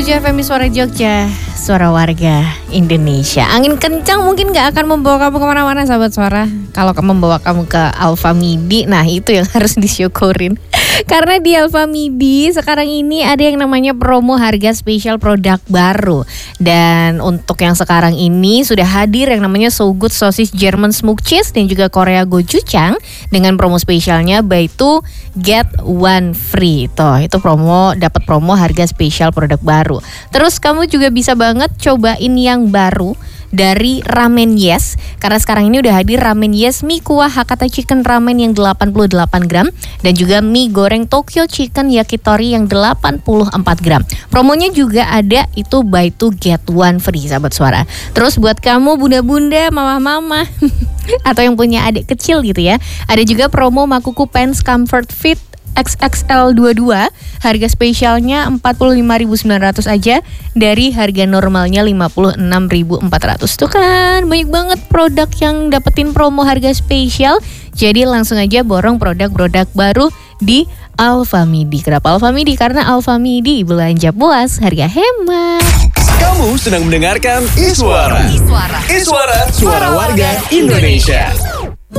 107 FM Suara Jogja, suara warga Indonesia. Angin kencang mungkin gak akan membawa kamu kemana-mana sahabat suara. Kalau membawa kamu ke Alfa Midi, nah itu yang harus disyukurin. Karena di Alfa Midi sekarang ini ada yang namanya promo harga spesial produk baru. Dan untuk yang sekarang ini sudah hadir yang namanya So Good Sosis German Smoked Cheese dan juga Korea Gochujang dengan promo spesialnya buy two get one free. Itu promo, dapat promo harga spesial produk baru. Terus kamu juga bisa banget cobain yang baru dari Ramen Yes, karena sekarang ini udah hadir Ramen Yes mie kuah Hakata Chicken Ramen yang 88 gram dan juga mie goreng Tokyo Chicken Yakitori yang 84 gram. Promonya juga ada itu buy two get one free sahabat suara. Terus buat kamu bunda-bunda, mama-mama atau yang punya adik kecil gitu ya, ada juga promo Makuku Pants Comfort Fit XXL 22, harga spesialnya 45.900 aja dari harga normalnya 56.400. Tuh kan banyak banget produk yang dapetin promo harga spesial. Jadi langsung aja borong produk-produk baru di Alfa Midi. Kenapa Alfa Midi? Karena Alfa Midi belanja puas, harga hemat. Kamu sedang mendengarkan Iswara. Iswara, suara warga Indonesia.